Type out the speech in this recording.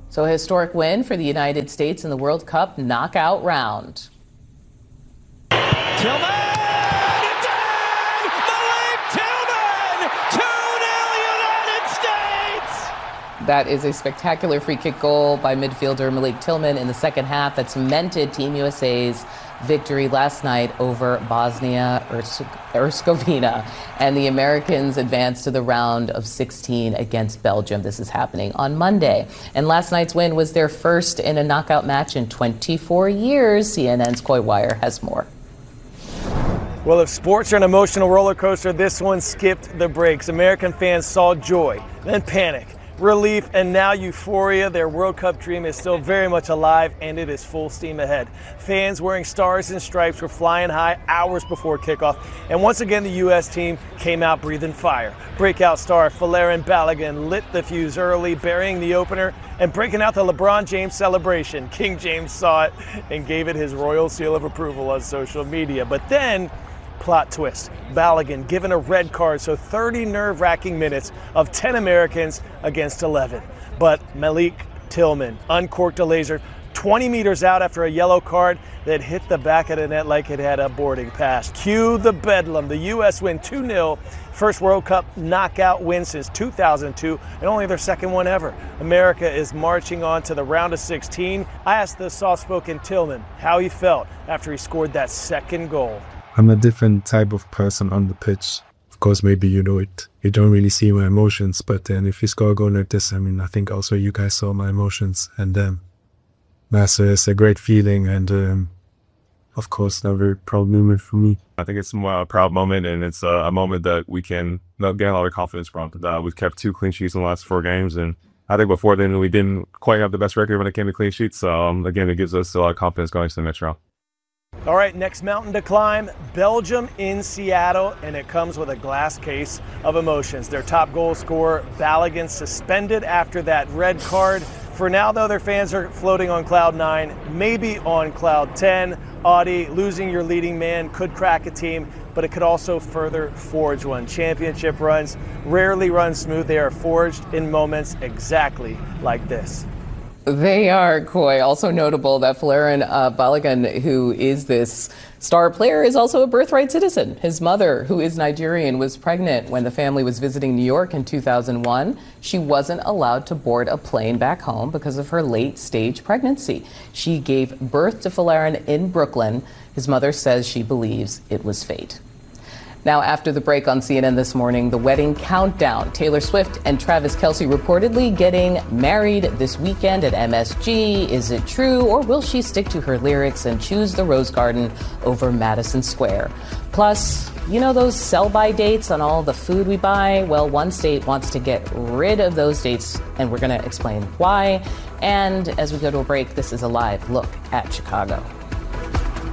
So a historic win for the United States in the World Cup knockout round. Tillman! It's in! Malik Tillman! 2-0 United States! That is a spectacular free kick goal by midfielder Malik Tillman in the second half that cemented Team USA's victory last night over Bosnia-Herzegovina. And the Americans advanced to the round of 16 against Belgium. This is happening on Monday. And last night's win was their first in a knockout match in 24 years. CNN's Coy Wire has more. Well, if sports are an emotional roller coaster, this one skipped the brakes. American fans saw joy, then panic, relief, and now euphoria. Their World Cup dream is still very much alive, and it is full steam ahead. Fans wearing stars and stripes were flying high hours before kickoff, and once again the U.S. team came out breathing fire. Breakout star Folarin Balogun lit the fuse early, burying the opener and breaking out the LeBron James celebration. King James saw it and gave it his royal seal of approval on social media. But then, plot twist, Balogun given a red card, so 30 nerve-wracking minutes of 10 Americans against 11. But Malik Tillman uncorked a laser 20 meters out after a yellow card that hit the back of the net like it had a boarding pass. Cue the bedlam. The U.S. win 2-0. First World Cup knockout win since 2002, and only their second one ever. America is marching on to the round of 16. I asked the soft-spoken Tillman how he felt after he scored that second goal. I'm a different type of person on the pitch. Of course, maybe you know it. You don't really see my emotions, but then if you score a goal like this, I mean, I think also you guys saw my emotions. And it's a great feeling, and of course, not a very proud moment for me. I think it's more a proud moment, and it's a moment that we can gain a lot of confidence from. We've kept 2 clean sheets in the last 4 games, and I think before then we didn't quite have the best record when it came to clean sheets. So again, it gives us a lot of confidence going to the next round. All right, next mountain to climb, Belgium in Seattle, and it comes with a glass case of emotions. Their top goal scorer, Balogun, suspended after that red card. For now, though, their fans are floating on cloud 9, maybe on cloud 10. Audie, losing your leading man could crack a team, but it could also further forge one. Championship runs rarely run smooth. They are forged in moments exactly like this. They are, Coy. Also notable that Folarin Balogun, who is this star player, is also a birthright citizen. His mother, who is Nigerian, was pregnant when the family was visiting New York in 2001. She wasn't allowed to board a plane back home because of her late-stage pregnancy. She gave birth to Folarin in Brooklyn. His mother says she believes it was fate. Now, after the break on CNN this morning, the wedding countdown. Taylor Swift and Travis Kelce reportedly getting married this weekend at MSG. Is it true, or will she stick to her lyrics and choose the Rose Garden over Madison Square? Plus, you know those sell-by dates on all the food we buy? Well, one state wants to get rid of those dates, and we're going to explain why. And as we go to a break, this is a live look at Chicago.